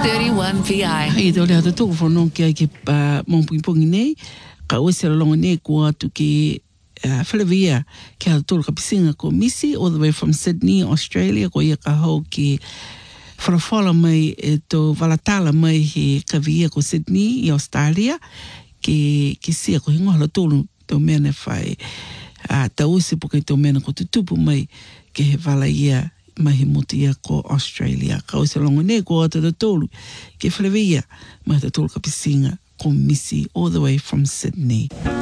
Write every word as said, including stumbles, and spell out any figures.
thirty-one V I. Hei tau lea tatu whanau ki ai ki mongpungi nei. Ka uese longa nei kua tu ki Whalawia ki a tolu ka pisinga ko Missy all the way from Sydney, Australia. Ko ia ka hau ki whalawhala mai e tō walatala mai he ka via ko Sydney i Australia. Ki, ki sia ko hingo hala tolu tō mena whai uh, ta uese puka i tō mena ko tutupu mai ki he wala ia mai he muti ia ko Australia. Ka uese longa nei kua tata tolu ki Whalawia mai ta tolu ka pisinga ko Missy all the way from Sydney.